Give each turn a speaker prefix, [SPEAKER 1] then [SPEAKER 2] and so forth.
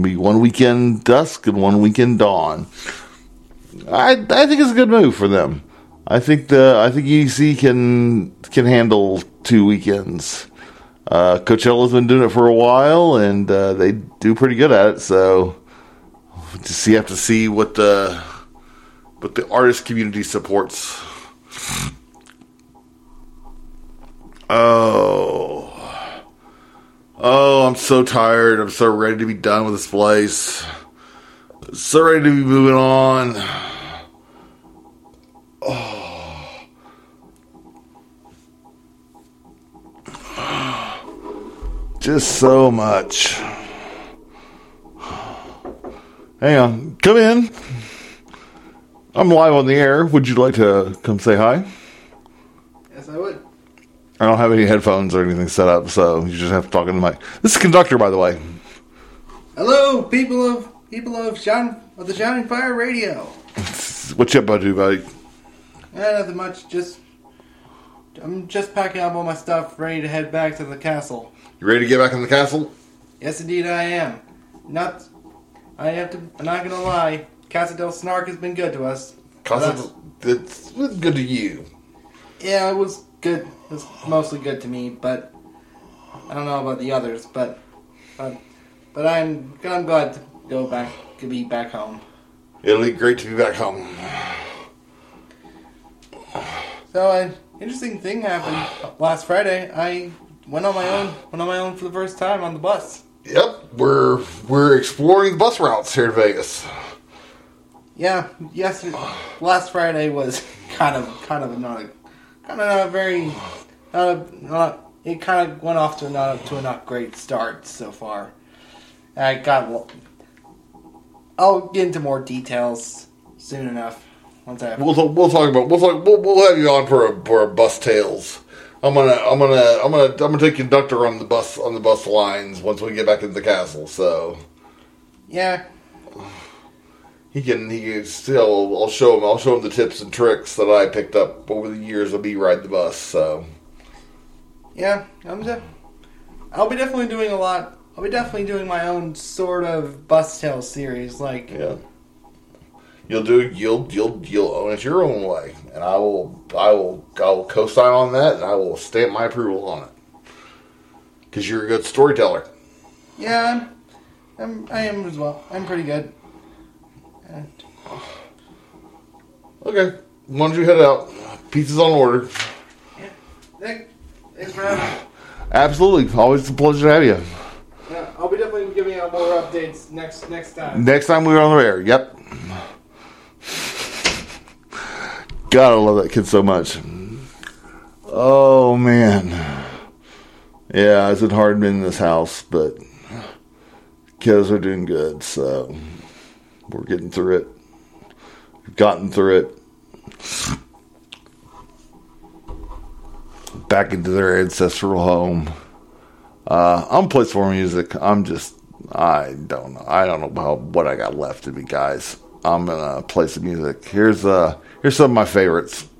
[SPEAKER 1] to be one weekend dusk and one weekend dawn. I think it's a good move for them. I think EDC can handle 2 weekends. Coachella's been doing it for a while, and they do pretty good at it. So, you have to see what the artist community supports. Oh, I'm so tired. I'm so ready to be done with this place. So ready to be moving on. Just so much. Hang on. Come in. I'm live on the air. Would you like to come say hi?
[SPEAKER 2] Yes, I would.
[SPEAKER 1] I don't have any headphones or anything set up, so you just have to talk into the mic. This is Conductor, by the way.
[SPEAKER 2] Hello, people of the Shining Fire Radio.
[SPEAKER 1] What you up to, buddy?
[SPEAKER 2] Nothing much. I'm just packing up all my stuff, ready to head back to the castle.
[SPEAKER 1] You ready to get back in the castle?
[SPEAKER 2] Yes, indeed, I am. I'm not gonna lie. Casa del Snark has been good to us.
[SPEAKER 1] It's good to you.
[SPEAKER 2] Yeah, it was good. It was mostly good to me, but I don't know about the others. But I'm glad to be back home.
[SPEAKER 1] It'll be great to be back home.
[SPEAKER 2] So an interesting thing happened last Friday. I went on my own for the first time on the bus.
[SPEAKER 1] Yep, we're exploring the bus routes here in Vegas.
[SPEAKER 2] Yeah, last Friday was kind of it kind of went off to a not great start so far. I'll get into more details soon enough.
[SPEAKER 1] We'll have you on for a bus tales. I'm gonna take Conductor on the bus lines once we get back into the castle. So
[SPEAKER 2] yeah,
[SPEAKER 1] he can still. I'll show him the tips and tricks that I picked up over the years of me riding the bus. So
[SPEAKER 2] yeah, I'll be definitely doing a lot. I'll be definitely doing my own sort of bus tale series. Like
[SPEAKER 1] yeah. You'll own it your own way, and I will co-sign on that, and I will stamp my approval on it. Because you're a good storyteller.
[SPEAKER 2] Yeah, I am as well. I'm pretty good.
[SPEAKER 1] Okay, why don't you head out? Pizza's on order.
[SPEAKER 2] Yeah, thanks for having me.
[SPEAKER 1] Absolutely, always a pleasure to have you.
[SPEAKER 2] Yeah, I'll be definitely giving out more updates next time.
[SPEAKER 1] Next time we're on the air, yep. God, I love that kid so much. Oh, man. Yeah, it's been hard being in this house, but kids are doing good, so we're getting through it. We've gotten through it. Back into their ancestral home. I'm gonna play some more music. I don't know what I got left in me, guys. I'm gonna play some music. Here's some of my favorites.